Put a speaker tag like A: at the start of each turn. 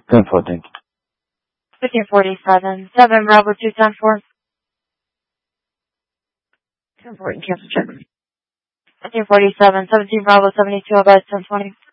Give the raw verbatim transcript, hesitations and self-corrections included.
A: ten fourteen.
B: fifteen forty-seven. seven Bravo two ten four. ten fourteen, cancel check. fifteen forty-seven. seventeen Bravo seventy-two, I'll ten twenty.